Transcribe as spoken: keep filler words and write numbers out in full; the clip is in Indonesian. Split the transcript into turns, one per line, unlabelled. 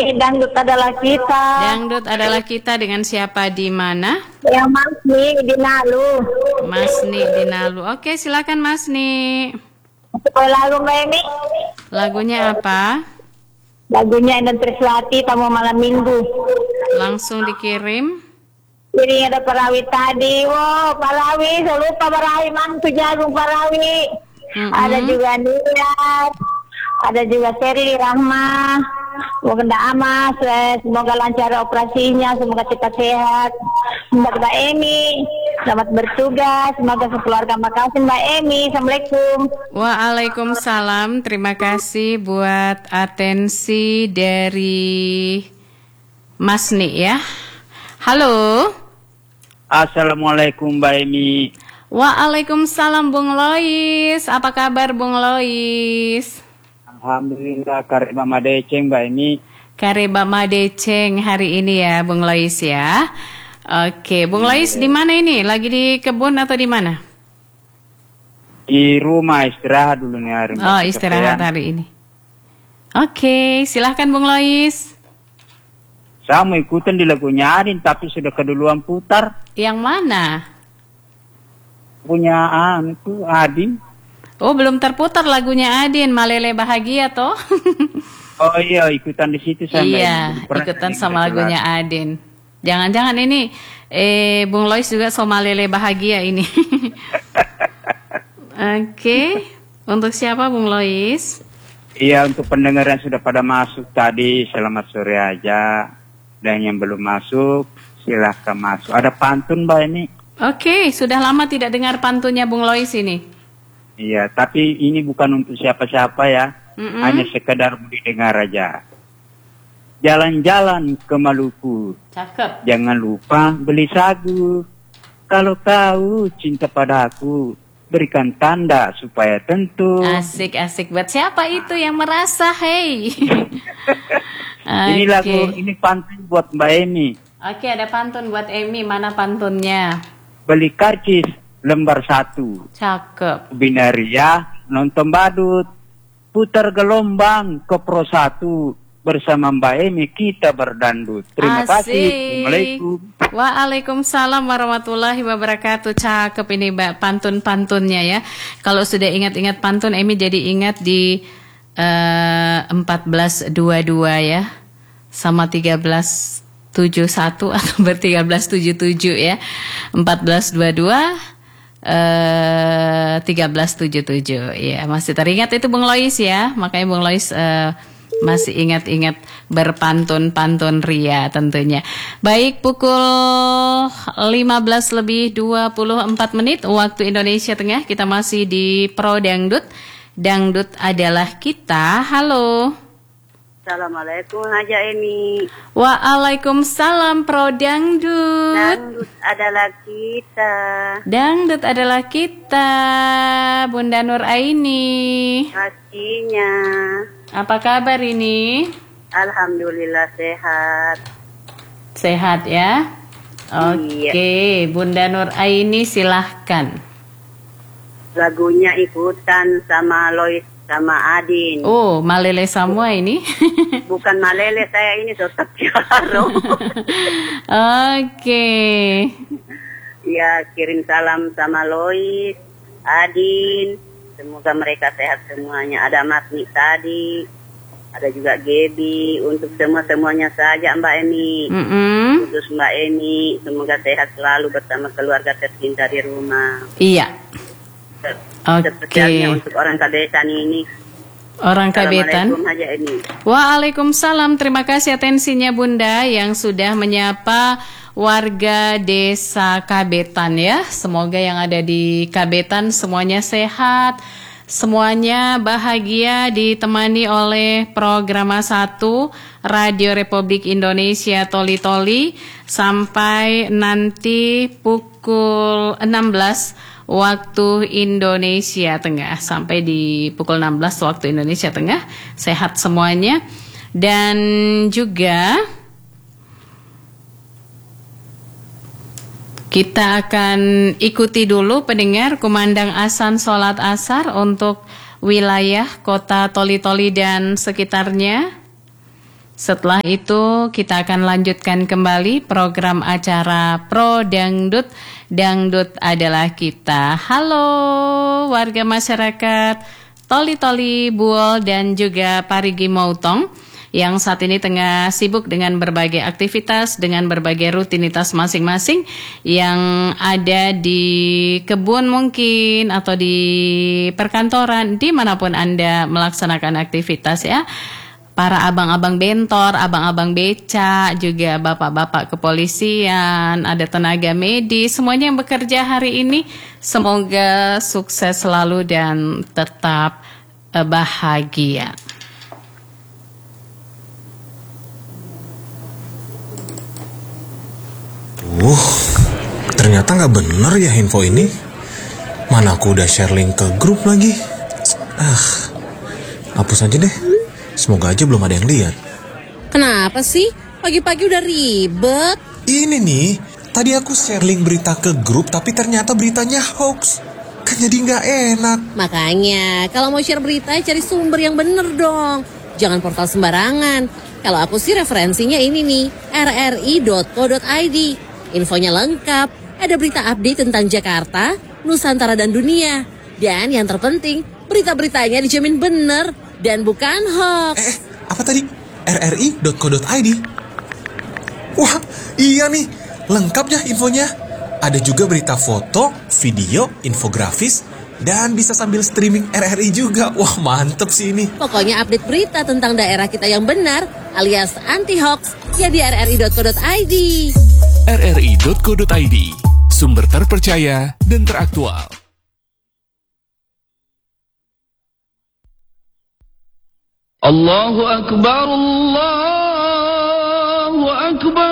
Dangdut adalah kita.
Dangdut adalah kita dengan siapa di mana?
Yang Masni di Nalu.
Masni di Nalu. Oke, silakan Masni.
Lagu Mbak Emi.
Lagunya apa?
Lagunya Indah Triswati, Tamu Malam Minggu.
Langsung dikirim.
Jadi ada Parawi tadi. Wow, Parawi, saya lupa Parawi, Mang Jagung Parawi. Mm-hmm. Ada juga Niat. Ada juga Seri Rahma. Semoga Amas, semoga lancar operasinya, semoga kita sehat. Semoga Mbak Emi selamat bertugas, semoga sekeluarga. Makasih Mbak Emi. Assalamualaikum.
Waalaikumsalam. Terima kasih buat atensi dari Masni ya. Halo.
Assalamualaikum Mbak Emi.
Waalaikumsalam Bung Lois. Apa kabar Bung Lois?
Alhamdulillah, Kareba Madeceng Mbak Emi.
Kareba Madeceng hari ini ya Bung Lois ya. Oke, Bung Lois di mana ini? Lagi di kebun atau di mana?
Di rumah, istirahat dulu nih hari ini.
Oh, istirahat hari ini. Oke, silahkan Bung Lois.
Saya mau ikutan di lagunya Adin, tapi sudah keduluan putar.
Yang mana?
Punya An itu Adin.
Oh, belum terputar lagunya Adin, Malele Bahagia toh?
Oh iya, ikutan di situ sama.
Iya, ikutan sama lagunya Adin. Jangan-jangan ini eh Bung Lois juga sama Malele Bahagia ini. Oke, okay. Untuk siapa Bung Lois?
Iya, untuk pendengar yang sudah pada masuk tadi, selamat sore aja. Dan yang belum masuk, silahkan masuk. Ada pantun Mbak ini.
Oke, okay. Sudah lama tidak dengar pantunnya Bung Lois ini.
Iya, tapi ini bukan untuk siapa-siapa ya. Mm-mm. Hanya sekedar didengar aja. Jalan-jalan ke Maluku.
Cakep.
Jangan lupa beli sagu. Kalau kau cinta padaku, berikan tanda supaya tentu.
Asik-asik. Buat siapa itu yang merasa, hey?
Ini okay. Lagu, ini pantun buat Mbak Emi.
Oke, okay, ada pantun buat Emi. Mana pantunnya?
Beli karcis lembar satu.
Cakep.
Binaria nonton badut. Putar gelombang ke Pro satu. Bersama Mbak Emi kita berdandut. Terima
Asik.
kasih. Assalamualaikum.
Waalaikumsalam warahmatullahi wabarakatuh. Cakep ini Mbak pantun-pantunnya ya. Kalau sudah ingat-ingat pantun, Emi jadi ingat di uh, empat belas dua puluh dua ya. Sama tiga belas tujuh puluh satu atau ber tiga belas tujuh puluh tujuh ya. empat belas dua puluh dua Uh, tiga belas tujuh puluh tujuh ya, masih teringat itu Bung Lois ya. Makanya Bung Lois uh, masih ingat-ingat berpantun-pantun ria tentunya. Baik, pukul lima belas lebih dua puluh empat menit waktu Indonesia Tengah. Kita masih di Pro Dangdut. Dangdut adalah kita. Halo.
Assalamualaikum Haja Emi.
Waalaikumsalam Pro Dangdut.
Dangdut adalah kita.
Dangdut adalah kita, Bunda Nur Aini.
Pastinya.
Apa kabar ini?
Alhamdulillah sehat.
Sehat ya. Oke, okay. Iya. Bunda Nur Aini silahkan.
Lagunya ikutan sama Lois sama Adin.
Oh, Malele semua ini.
Bukan Malele, saya ini tetap Jaro.
Oke.
Ya, kirim salam sama Lois, Adin. Semoga mereka sehat semuanya. Ada Masni tadi. Ada juga Gebi. Untuk semua-semuanya saja Mbak Emi.
Mm-mm.
Khusus Mbak Emi. Semoga sehat selalu bersama keluarga tercinta di rumah.
Iya. Oke.
Okay. Untuk orang Kabetan ini.
Orang Kabetan. Waalaikumsalam. Terima kasih atensinya Bunda yang sudah menyapa warga desa Kabetan ya. Semoga yang ada di Kabetan semuanya sehat, semuanya bahagia, ditemani oleh Programa satu Radio Republik Indonesia Toli Toli sampai nanti pukul enam belas waktu Indonesia Tengah, sampai di pukul enam belas waktu Indonesia Tengah. Sehat semuanya. Dan juga kita akan ikuti dulu pendengar kumandang azan sholat asar untuk wilayah kota Toli Toli dan sekitarnya. Setelah itu kita akan lanjutkan kembali program acara Pro Dangdut. Dangdut adalah kita. Halo warga masyarakat Toli-Toli, Buol, dan juga Parigi Motong yang saat ini tengah sibuk dengan berbagai aktivitas, dengan berbagai rutinitas masing-masing yang ada di kebun mungkin atau di perkantoran, dimanapun Anda melaksanakan aktivitas ya. Para abang-abang bentor, abang-abang beca, juga bapak-bapak kepolisian, ada tenaga medis, semuanya yang bekerja hari ini, semoga sukses selalu dan tetap uh, bahagia.
Uh, ternyata nggak bener ya info ini. Mana aku udah share link ke grup lagi. Ah, hapus aja deh. Semoga aja belum ada yang lihat.
Kenapa sih? Pagi-pagi udah ribet.
Ini nih, tadi aku share link berita ke grup tapi ternyata beritanya hoax. Kan jadi nggak enak.
Makanya, kalau mau share berita cari sumber yang bener dong. Jangan portal sembarangan. Kalau aku sih referensinya ini nih, r r i dot co dot i d. Infonya lengkap, ada berita update tentang Jakarta, Nusantara dan dunia. Dan yang terpenting, berita-beritanya dijamin bener dan bukan hoax.
Eh, apa tadi? r r i dot co dot i d. Wah, iya nih, lengkap ya infonya. Ada juga berita foto, video, infografis, dan bisa sambil streaming R R I juga. Wah, mantep sih ini.
Pokoknya update berita tentang daerah kita yang benar, alias anti-hoax, ya di r r i dot co dot i d.
r r i dot co dot i d, sumber terpercaya dan teraktual.
Allahu Akbar, Allahu Akbar.